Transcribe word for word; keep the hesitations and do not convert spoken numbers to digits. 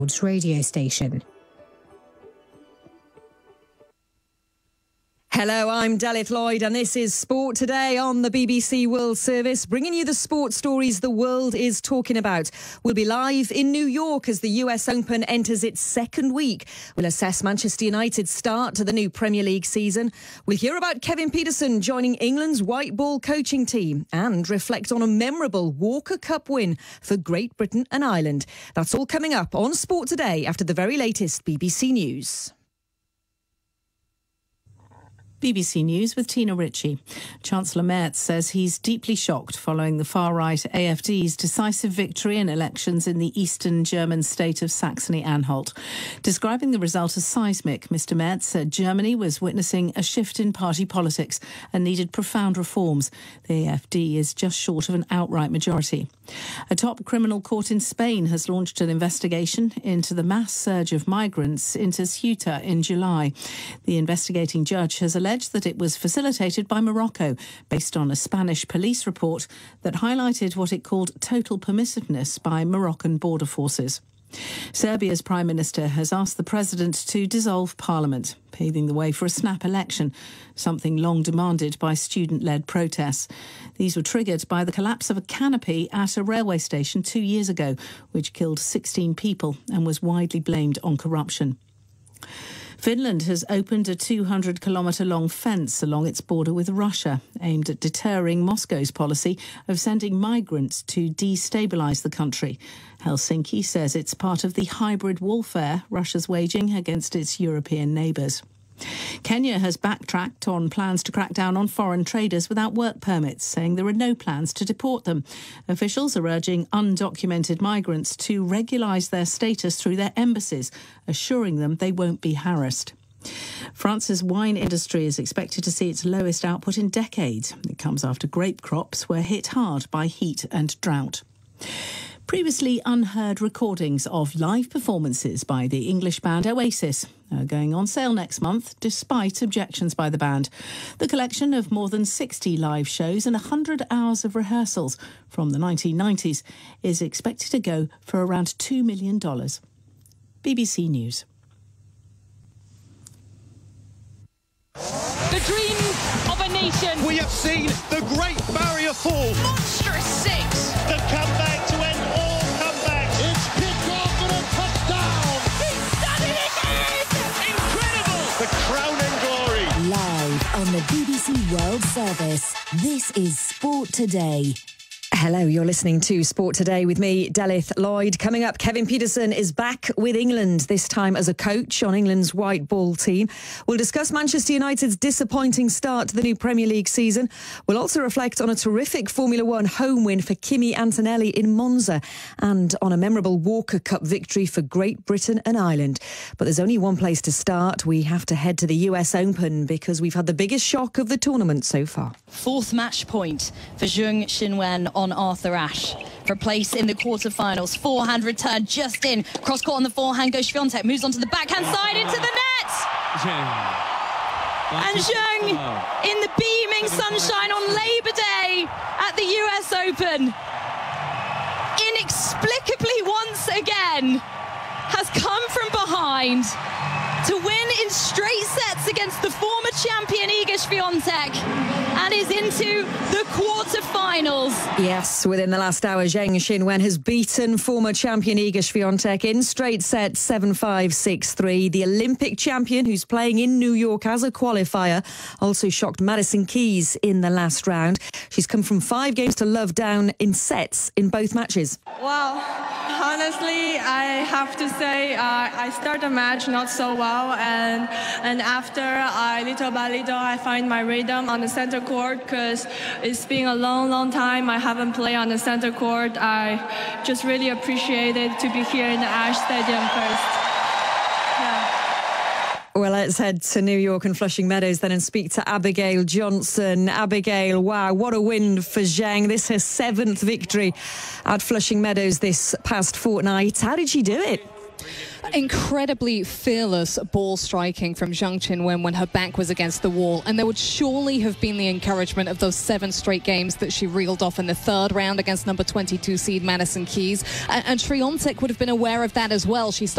radio station. Hello, I'm Delith Lloyd and this is Sport Today on the B B C World Service, bringing you the sport stories the world is talking about. We'll be live in New York as the U S Open enters its second week. We'll assess Manchester United's start to the new Premier League season. We'll hear about Kevin Pietersen joining England's white ball coaching team and reflect on a memorable Walker Cup win for Great Britain and Ireland. That's all coming up on Sport Today after the very latest B B C News. B B C News with Tina Ritchie. Chancellor Merz says he's deeply shocked following the far-right A F D's decisive victory in elections in the eastern German state of Saxony-Anhalt. Describing the result as seismic, Mr Merz said Germany was witnessing a shift in party politics and needed profound reforms. The A F D is just short of an outright majority. A top criminal court in Spain has launched an investigation into the mass surge of migrants into Ceuta in July. The investigating judge has alleged that it was facilitated by Morocco, based on a Spanish police report that highlighted what it called total permissiveness by Moroccan border forces. Serbia's Prime Minister has asked the President to dissolve Parliament, paving the way for a snap election, something long demanded by student-led protests. These were triggered by the collapse of a canopy at a railway station two years ago, which killed sixteen people and was widely blamed on corruption. Finland has opened a two hundred kilometre long fence along its border with Russia, aimed at deterring Moscow's policy of sending migrants to destabilise the country. Helsinki says it's part of the hybrid warfare Russia's waging against its European neighbours. Kenya has backtracked on plans to crack down on foreign traders without work permits, saying there are no plans to deport them. Officials are urging undocumented migrants to regularise their status through their embassies, assuring them they won't be harassed. France's wine industry is expected to see its lowest output in decades. It comes after grape crops were hit hard by heat and drought. Previously unheard recordings of live performances by the English band Oasis are going on sale next month, despite objections by the band. The collection of more than sixty live shows and one hundred hours of rehearsals from the nineteen nineties is expected to go for around two million dollars. B B C News. The dream of a nation. We have seen the Great Barrier Fall. Monstrous six. The comeback to end all comebacks. It's kicked off and a touchdown. He's done it again. Incredible. The crowning glory. Live on the B B C World Service, this is Sport Today. Hello, you're listening to Sport Today with me, Delith Lloyd. Coming up, Kevin Pietersen is back with England, this time as a coach on England's white ball team. We'll discuss Manchester United's disappointing start to the new Premier League season. We'll also reflect on a terrific Formula One home win for Kimi Antonelli in Monza and on a memorable Walker Cup victory for Great Britain and Ireland. But there's only one place to start. We have to head to the U S Open because we've had the biggest shock of the tournament so far. Fourth match point for Zheng Xinwen on Arthur Ashe for a place in the quarterfinals. Forehand return just in. Cross court on the forehand goes Swiatek. Moves onto the backhand side into the net. And Zheng in the beaming sunshine on Labour Day at the U S Open. Inexplicably once again has come from behind to win in straight sets against the former champion Iga Swiatek and is into the quarterfinals. Yes, within the last hour, Zheng Xinwen has beaten former champion Iga Swiatek in straight sets seven five, six three. The Olympic champion, who's playing in New York as a qualifier, also shocked Madison Keys in the last round. She's come from five games to love down in sets in both matches. Wow, honestly, I have to say uh, I start the match not so well. And and after I little by little I find my rhythm on the center court because it's been a long long time I haven't played on the center court. I just really appreciate it to be here in the Ashe Stadium first. Yeah. Well, let's head to New York and Flushing Meadows then and speak to Abigail Johnson. Abigail, wow, what a win for Zheng. This is her seventh victory at Flushing Meadows this past fortnight. How did she do it? Incredibly fearless ball striking from Zhang Qinwen when her back was against the wall, and there would surely have been the encouragement of those seven straight games that she reeled off in the third round against number twenty-two seed Madison Keys, and, and Swiatek would have been aware of that as well. She